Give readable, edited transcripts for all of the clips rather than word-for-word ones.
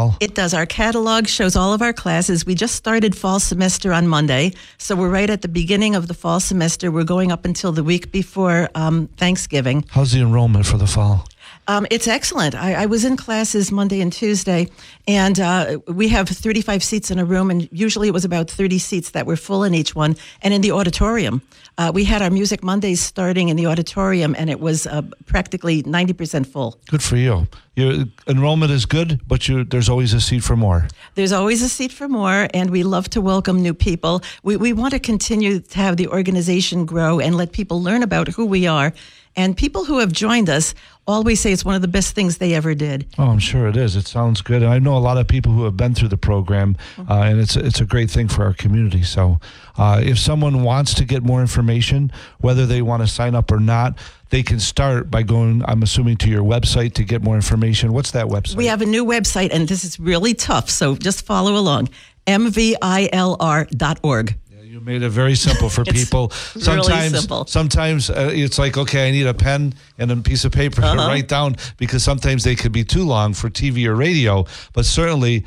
fall? It does. Our catalog shows all of our classes. We just started fall semester on Monday, so we're right at the beginning of the fall semester. We're going up until the week before Thanksgiving. How's the enrollment for the fall? It's excellent. I was in classes Monday and Tuesday, and we have 35 seats in a room, and usually it was about 30 seats that were full in each one. And in the auditorium, we had our Music Mondays starting in the auditorium, and it was practically 90% full. Good for you. Your enrollment is good, but there's always a seat for more. There's always a seat for more, and we love to welcome new people. We want to continue to have the organization grow and let people learn about who we are. And people who have joined us always say it's one of the best things they ever did. Oh, I'm sure it is. It sounds good. And I know a lot of people who have been through the program, and it's a great thing for our community. So if someone wants to get more information, whether they want to sign up or not, they can start by going, I'm assuming, to your website to get more information. What's that website? We have a new website, and this is really tough, so just follow along, mvilr.org. You made it very simple for people. Sometimes, really simple. Sometimes it's like, okay, I need a pen and a piece of paper to write down, because sometimes they could be too long for TV or radio. But certainly,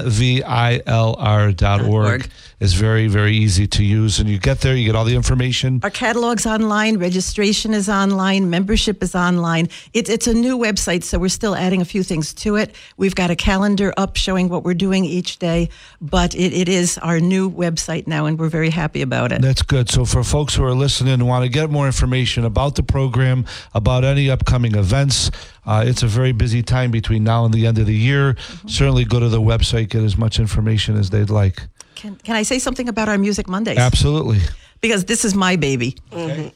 mvilr.org is very, very easy to use. And you get there, you get all the information. Our catalog's online, registration is online, membership is online. It's a new website, so we're still adding a few things to it. We've got a calendar up showing what we're doing each day, but it is our new website now, and we're very happy about it. That's good. So for folks who are listening and want to get more information about the program, about any upcoming events, it's a very busy time between now and the end of the year. Certainly go to the website, get as much information as they'd like. Can I say something about our Music Mondays? Absolutely. Because this is my baby. Okay.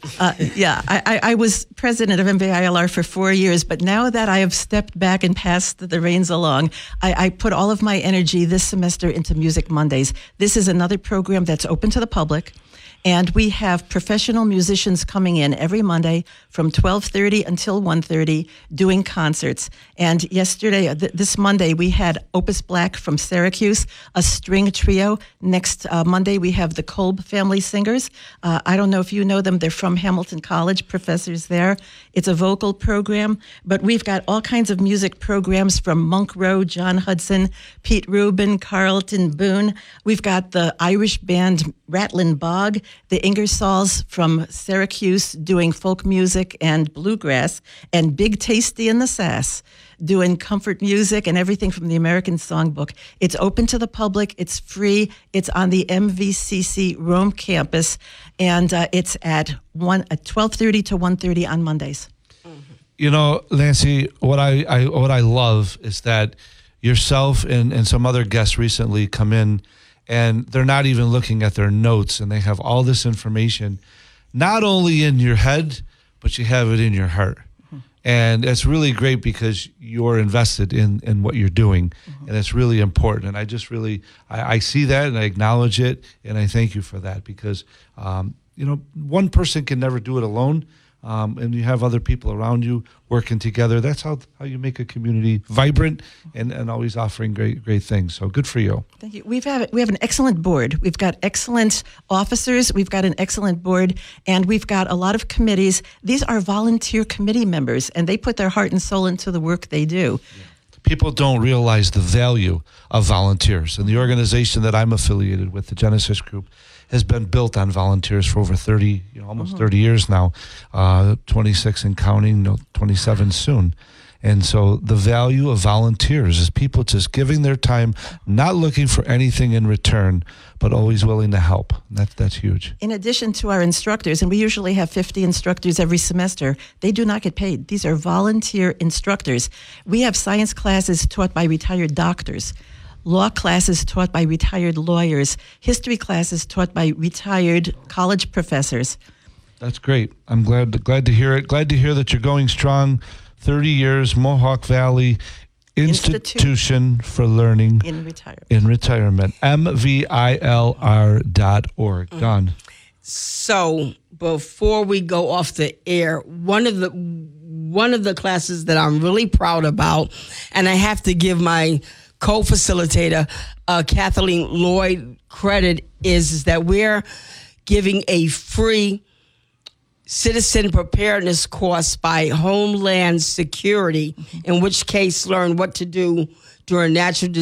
I was president of MVILR for 4 years, but now that I have stepped back and passed the reins along, I put all of my energy this semester into Music Mondays. This is another program that's open to the public, and we have professional musicians coming in every Monday from 12:30 until 1:30 doing concerts. And yesterday, this Monday, we had Opus Black from Syracuse, a string trio. Next Monday, we have the Kolb Family Singers. I don't know if you know them. They're from Hamilton College, professors there. It's a vocal program, but we've got all kinds of music programs from Monk Rowe, John Hudson, Pete Rubin, Carlton Boone. We've got the Irish band Ratlin Bog, the Ingersolls from Syracuse doing folk music and bluegrass, and Big Tasty and the Sass doing comfort music and everything from the American Songbook. It's open to the public. It's free. It's on the MVCC Rome campus, and it's at 12:30 to 1:30 on Mondays. You know, Nancy, what I love is that yourself and some other guests recently come in, and they're not even looking at their notes, and they have all this information, not only in your head, but you have it in your heart. And it's really great because you're invested in what you're doing, and it's really important. And I just really, I see that, and I acknowledge it, and I thank you for that, because, one person can never do it alone. And you have other people around you working together. That's how you make a community vibrant and always offering great things. So good for you. Thank you. We have an excellent board. We've got excellent officers. We've got an excellent board, and we've got a lot of committees. These are volunteer committee members, and they put their heart and soul into the work they do. Yeah. People don't realize the value of volunteers. And the organization that I'm affiliated with, the Genesis Group, has been built on volunteers for over 30, almost 30 years now, 26 and counting, 27 soon. And so the value of volunteers is people just giving their time, not looking for anything in return, but always willing to help. That's huge. In addition to our instructors, and we usually have 50 instructors every semester, they do not get paid. These are volunteer instructors. We have science classes taught by retired doctors, law classes taught by retired lawyers, history classes taught by retired college professors. That's great. I'm glad to hear it. Glad to hear that you're going strong. 30 years, Mohawk Valley Institution for Learning in Retirement. MVILR.org. Don. So before we go off the air, one of the classes that I'm really proud about, and I have to give my co-facilitator, Kathleen Lloyd, credit, is that we're giving a free citizen preparedness course by Homeland Security, in which case learn what to do during natural